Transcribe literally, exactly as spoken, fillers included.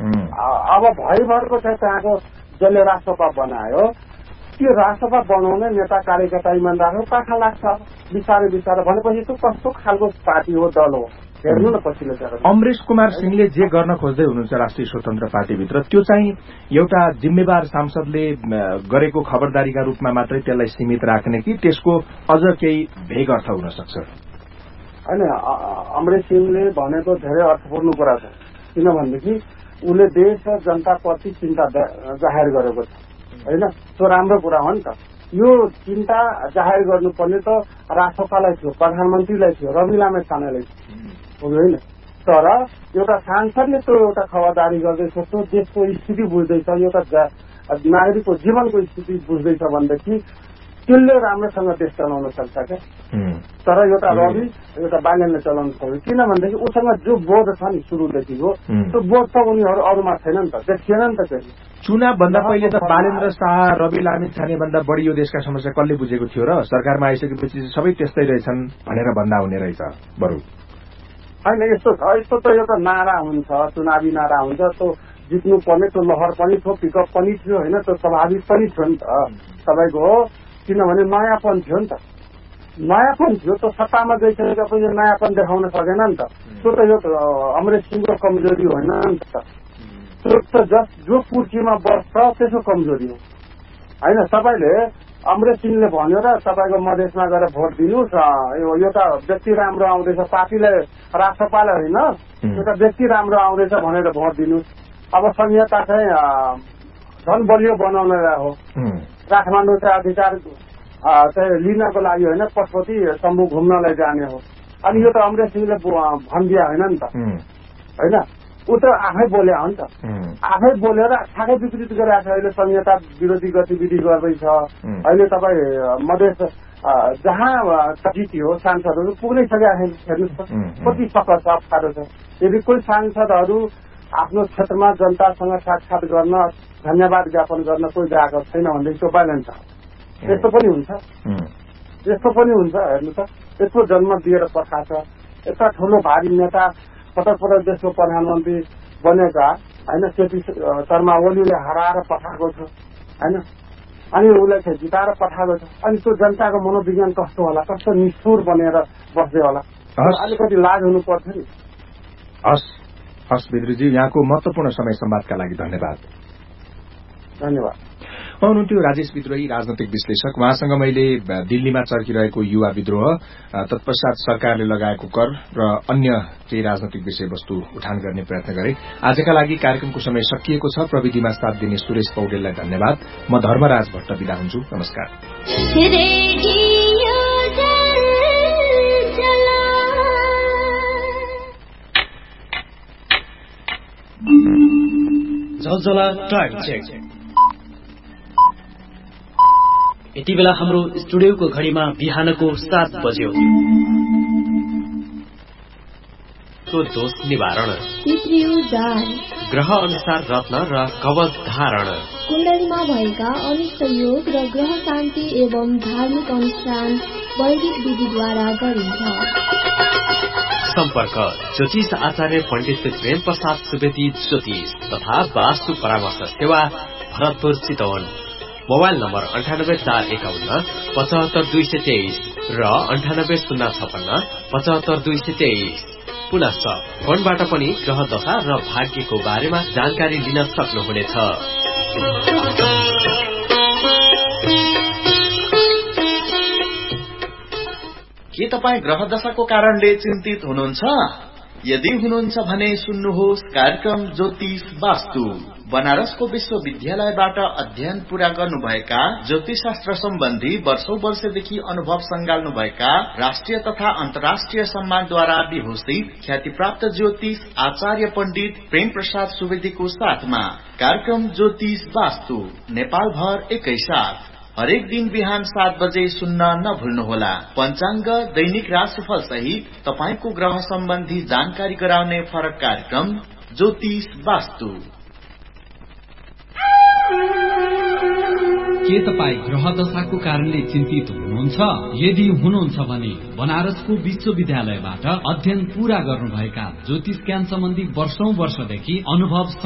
अब भइभरको चाहिँ त्यहाँको जसले राष्ट्रपा बनायो त्यो राष्ट्रपा बनाउने नेता कार्यकर्ता इमान्दारहरू पाखा लाग्छ बिस्तारै बिस्तारै भनेपछि त्यो कस्तो खालको पार्टी हो दल हो हेर्नु न पछिल्लो चरण। अमरेश कुमार सिंहले जे गर्न खोज्दै हुनुहुन्छ राष्ट्रिय स्वतन्त्र पार्टीभित्र त्यो चाहिँ एउटा जिम्मेवार सांसदले गरेको खबरदारीका रूपमा मात्रै त्यसलाई सीमित राख्ने कि त्यसको अझ केही भेग अर्थ हुन सक्छ? होइन, अमरेश सिंहले भनेको धेरै अर्थपूर्ण कुरा छ किनभनेदेखि उसले देश र जनताप्रति चिन्ता जाहेर गरेको छ होइन, त्यो राम्रो कुरा हो नि त। यो चिन्ता जाहेर गर्नुपर्ने त राष्ट्रपालाई थियो, प्रधानमन्त्रीलाई थियो, रवि लामे छानेलाई थियो होइन। तर एउटा सांसदले त्यो एउटा खबरदारी गर्दैछ, त्यो देशको स्थिति बुझ्दैछ, एउटा नागरिकको जीवनको स्थिति बुझ्दैछ भनेदेखि त्यसले राम्रोसँग देश चलाउन सक्छ क्या। तर एउटा रवि एउटा बालेनले चलाउन सक्छ किनभनेदेखि उसँग जो बोध छ नि सुरुदेखिको त्यो बोध त उनीहरू अरूमा छैन नि त, देखिएन नि त। त्यसले चुनाव भन्दा पहिले त बालेन्द्र शाह रवि लामी छाने भन्दा बढी यो देशका समस्या कसले बुझेको थियो र सरकारमा आइसकेपछि सबै त्यस्तै रहेछन् भनेर भन्दा हुने रहेछ बरु? होइन, यस्तो छ, यस्तो त एउटा नारा हुन्छ, चुनावी नारा हुन्छ, त्यो जित्नु पर्ने त्यो लहर पनि थियो, पिकअप पनि थियो होइन, त्यो स्वाभाविक पनि थियो नि त तपाईँको हो किनभने नयाँपन थियो नि त, नयाँपन थियो। त्यो सत्तामा गइसकेपछि नयाँपन देखाउन सकेन नि त, त्यो त यो अमरेश सिंहको कमजोरी होइन नि त, त्यो त जस जो कुर्सीमा बस्छ त्यसको कमजोरी हो होइन। तपाईँले अमरेश सिंहले भन्यो र तपाईँको मधेसमा गएर भोट दिनुहोस्, एउटा व्यक्ति राम्रो आउँदैछ पार्टीलाई राष्ट्रपालाई होइन, एउटा व्यक्ति राम्रो आउँदैछ भनेर भोट दिनुहोस्। अब संहिता चाहिँ झन् बलियो बनाउनलाई हो, काठमाडौँ चाहिँ अधिकार चाहिँ लिनको लागि होइन, पशुपति शम्भु घुम्नलाई जाने हो। अनि यो त अमरेश सिंहले भनिदिया होइन नि त होइन, ऊ त आफै बोल्या हो नि त, आफै बोलेर ठ्याक्कै विपरीत गरिरहेको छ। अहिले संहिता विरोधी गतिविधि गर्दैछ। अहिले तपाईँ मधेस जहाँ जितियो सांसदहरू पुग्नै सकेका हेर्नुहोस् कति सफल छ, अप्ठ्यारो छ। यदि कोही सांसदहरू आफ्नो क्षेत्रमा जनतासँग साक्षात गर्न धन्यवाद ज्ञापन गर्न कोही गएको छैन भनेदेखि त्यो बाइलेन्स छ। यस्तो पनि हुन्छ, यस्तो पनि हुन्छ हेर्नु त। यत्रो जन्म दिएर पठाएको छ, यस्ता ठुलो भारी नेता पटक पटक देशको प्रधानमन्त्री बनेका होइन, केपी शर्मा ओलीले हराएर पठाएको छ होइन, अनि उसलाई चाहिँ जिताएर पठाएको छ। अनि त्यो जनताको मनोविज्ञान कस्तो होला, कस्तो निष्ठुर बनेर बस्दै होला, अलिकति लाज हुनु पर्थ्यो नि। हस् हस् विद्रुजी, यहाँको महत्वपूर्ण समय संवादका लागि धन्यवाद। धन्यवाद। हुनुहुन्थ्यो राजेश विद्रोही, राजनैतिक विश्लेषक। उहाँसँग मैले दिल्लीमा चर्किरहेको युवा विद्रोह, तत्पश्चात सरकारले लगाएको कर र अन्य केही राजनैतिक विषयवस्तु उठान गर्ने प्रयत्न गरे। आजका लागि कार्यक्रमको समय सकिएको छ। प्रविधिमा साथ दिने सुरेश पौडेललाई धन्यवाद। म धर्मराज भट्ट बिदा हुन्छु। नमस्कार। Zalzala time check. यति बेला हाम्रो स्टुडियोको घड़ीमा बिहानको सात बज्यो। तो दोष निवारण, ग्रह अनुसार रत्न र कवच धारण, कुण्डलीमा भएका अनिष्ट योग र ग्रह शान्ति एवं धार्मिक अनुष्ठान वैदिक विधिद्वारा गरिन्छ। सम्पर्क ज्योतिष आचार्य पण्डित प्रेम प्रसाद सुवेदी ज्योतिष तथा वास्तु परामर्श सेवा, भरतपुर चितवन। मोबाइल नम्बर अन्ठानब्बे चार एकाउन्न पचहत्तर दुई सय तेइस र अन्ठानब्बे शून्य छपन्न पचहत्तर दुई सय तेइस। पुनश्च फोनबाट पनि ग्रह दशा र भाग्यको बारेमा जानकारी लिन सक्नुहुनेछ। के तपाईँ ग्रह दशाको कारणले चिन्तित हुनुहुन्छ? यदि हुनुहुन्छ भने सुन्नुहोस् कार्यक्रम ज्योतिष वास्तु। बनारसको विश्वविद्यालयबाट अध्ययन पूरा गर्नुभएका ज्योतिषशास्त्र सम्बन्धी वर्षौं वर्षदेखि अनुभव संगाल्नुभएका राष्ट्रिय तथा अन्तर्राष्ट्रिय सम्मानद्वारा विभूषित ख्यातिप्राप्त ज्योतिष आचार्य पण्डित प्रेम प्रसाद सुवेदीको साथमा कार्यक्रम ज्योतिष वास्तु नेपाल भर एकैसाथ हरेक दिन बिहान सात बजे सुन्न नभुल्नुहोला। पंचांग, दैनिक राशिफल सहित तपाईको ग्रह सम्बन्धी जानकारी गराउने फरक कार्यक्रम ज्योतिष वास्तु। के तपाईँ ग्रह दशाको कारणले चिन्तित हुनुहुन्छ? यदि हुनुहुन्छ भने बनारसको विश्वविद्यालयबाट अध्ययन पूरा गर्नुभएका ज्योतिष ज्ञान सम्बन्धी वर्षौं वर्षदेखि अनुभव